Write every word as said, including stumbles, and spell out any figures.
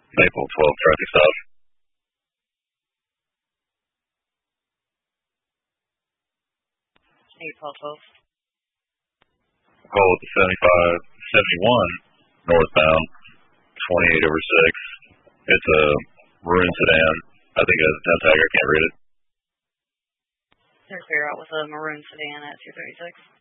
Maple twelve traffic stop. eight twelve twelve. Call with the seventy-five seventy-one northbound, twenty-eight over six. It's a maroon sedan. I think it has a ten tag. I can't read it. They're clear out with a maroon sedan at two thirty-six.